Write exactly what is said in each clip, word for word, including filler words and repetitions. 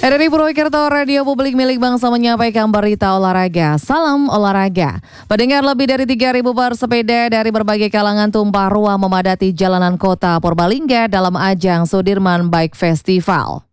R R I Purwokerto, radio publik milik bangsa menyampaikan berita olahraga. Salam olahraga. Pendengar, lebih dari tiga ribu pesepeda dari berbagai kalangan tumpah ruah memadati jalanan kota Purbalingga dalam ajang Sudirman Bike Festival.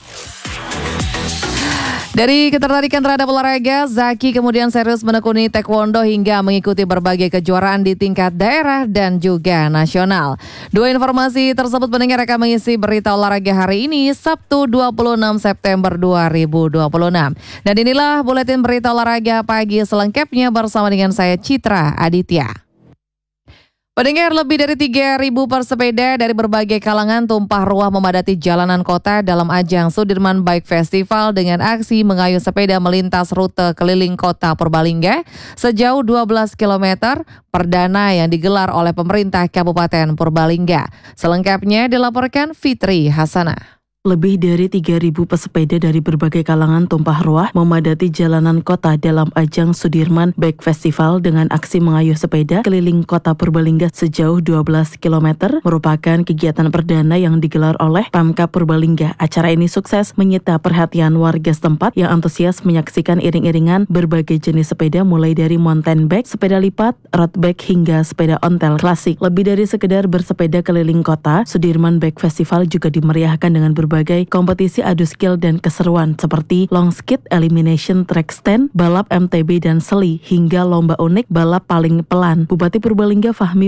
Dari ketertarikan terhadap olahraga, Zaki kemudian serius menekuni taekwondo hingga mengikuti berbagai kejuaraan di tingkat daerah dan juga nasional. Dua informasi tersebut pendengar akan mengisi berita olahraga hari ini, Sabtu dua puluh enam September dua ribu dua puluh enam. Dan inilah buletin berita olahraga pagi selengkapnya bersama dengan saya Citra Aditya. Pendengar, lebih dari tiga ribu pesepeda dari berbagai kalangan tumpah ruah memadati jalanan kota dalam ajang Sudirman Bike Festival dengan aksi mengayuh sepeda melintas rute keliling kota Purbalingga sejauh dua belas kilometer perdana yang digelar oleh pemerintah Kabupaten Purbalingga. Selengkapnya dilaporkan Fitri Hasanah. Lebih dari tiga ribu pesepeda dari berbagai kalangan tumpah ruah memadati jalanan kota dalam ajang Sudirman Bike Festival dengan aksi mengayuh sepeda keliling kota Purbalingga sejauh dua belas kilometer merupakan kegiatan perdana yang digelar oleh Pemkab Purbalingga. Acara ini sukses menyita perhatian warga setempat yang antusias menyaksikan iring-iringan berbagai jenis sepeda mulai dari mountain bike, sepeda lipat, road bike hingga sepeda ontel klasik. Lebih dari sekedar bersepeda keliling kota, Sudirman Bike Festival juga dimeriahkan dengan berbagai berbagai kompetisi adu skill dan keseruan seperti long skid, elimination track stand, balap M T B dan seli, hingga lomba unik balap paling pelan. Bupati Purbalingga Fahmi